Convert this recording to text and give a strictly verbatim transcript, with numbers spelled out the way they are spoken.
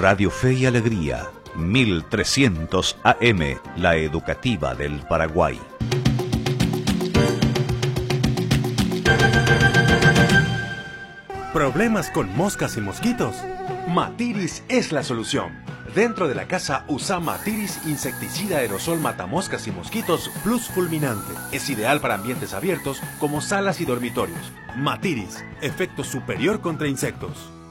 Radio Fe y Alegría, mil trescientos A M, la educativa del Paraguay. ¿Problemas con moscas y mosquitos? Matiris es la solución. Dentro de la casa usa Matiris insecticida aerosol matamoscas y mosquitos plus fulminante. Es ideal para ambientes abiertos como salas y dormitorios. Matiris, efecto superior contra insectos.